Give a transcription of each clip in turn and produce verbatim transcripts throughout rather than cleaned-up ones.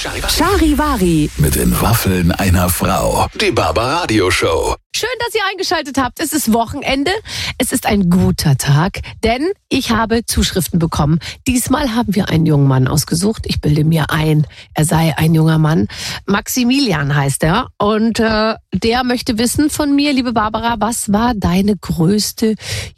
Charivari Mit den Waffeln einer Frau. Die Barbaradio Show. Schön, dass ihr eingeschaltet habt. Es ist Wochenende. Es ist ein guter Tag, denn ich habe Zuschriften bekommen. Diesmal haben wir einen jungen Mann ausgesucht. Ich bilde mir ein, er sei ein junger Mann. Maximilian heißt er. Und äh, der möchte wissen von mir, liebe Barbara, was war deine größte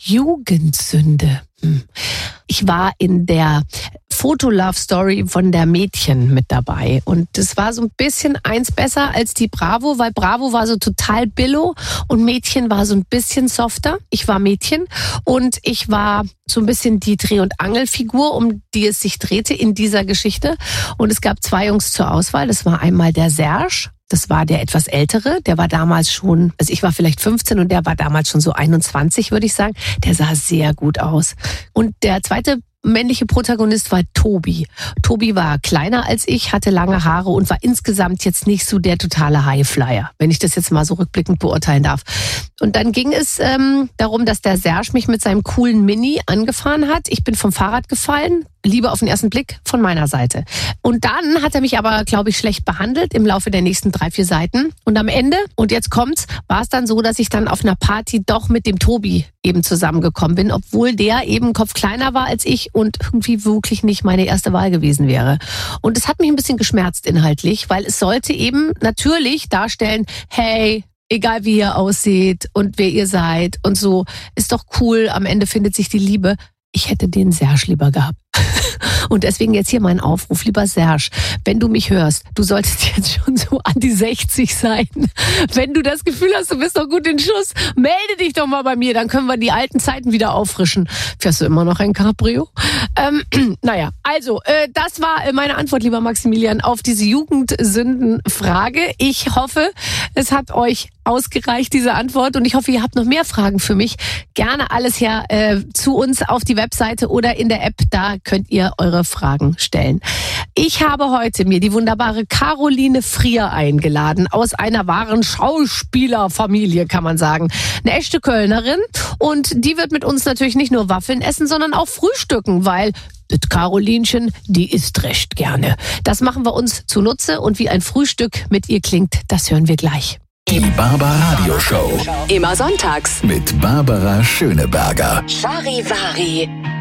Jugendsünde? Hm. Ich war in der Foto-Love-Story von der Mädchen mit dabei. Und das war so ein bisschen eins besser als die Bravo, weil Bravo war so total billo und Mädchen war so ein bisschen softer. Ich war Mädchen und ich war so ein bisschen die Dreh- und Angelfigur, um die es sich drehte in dieser Geschichte. Und es gab zwei Jungs zur Auswahl. Das war einmal der Serge. Das war der etwas ältere, der war damals schon, also ich war vielleicht fünfzehn und der war damals schon so einundzwanzig, würde ich sagen. Der sah sehr gut aus. Und der zweite männliche Protagonist war Tobi. Tobi war kleiner als ich, hatte lange Haare und war insgesamt jetzt nicht so der totale Highflyer, wenn ich das jetzt mal so rückblickend beurteilen darf. Und dann ging es ähm, darum, dass der Serge mich mit seinem coolen Mini angefahren hat. Ich bin vom Fahrrad gefallen. Liebe auf den ersten Blick von meiner Seite. Und dann hat er mich aber, glaube ich, schlecht behandelt im Laufe der nächsten drei, vier Seiten. Und am Ende, und jetzt kommt's, war es dann so, dass ich dann auf einer Party doch mit dem Tobi eben zusammengekommen bin, obwohl der eben einen Kopf kleiner war als ich und irgendwie wirklich nicht meine erste Wahl gewesen wäre. Und es hat mich ein bisschen geschmerzt inhaltlich, weil es sollte eben natürlich darstellen, hey, egal wie ihr aussieht und wer ihr seid und so, ist doch cool, am Ende findet sich die Liebe. Ich hätte den Serge lieber gehabt. Und deswegen jetzt hier mein Aufruf, lieber Serge, wenn du mich hörst, du solltest jetzt schon so an die sechzig sein. Wenn du das Gefühl hast, du bist doch gut in Schuss, melde dich doch mal bei mir, dann können wir die alten Zeiten wieder auffrischen. Fährst du immer noch ein Cabrio? Ähm, naja, also, äh, das war meine Antwort, lieber Maximilian, auf diese Jugendsündenfrage. Ich hoffe, es hat euch ausgereicht, diese Antwort. Und ich hoffe, ihr habt noch mehr Fragen für mich. Gerne alles her äh, zu uns auf die Webseite oder in der App. Da könnt ihr eure Fragen stellen. Ich habe heute mir die wunderbare Caroline Frier eingeladen. Aus einer wahren Schauspielerfamilie, kann man sagen. Eine echte Kölnerin. Und die wird mit uns natürlich nicht nur Waffeln essen, sondern auch frühstücken, weil das Carolinchen, die isst recht gerne. Das machen wir uns zunutze. Und wie ein Frühstück mit ihr klingt, das hören wir gleich. Die Barbaradio Show. Immer sonntags Mit Barbara Schöneberger. Charivari.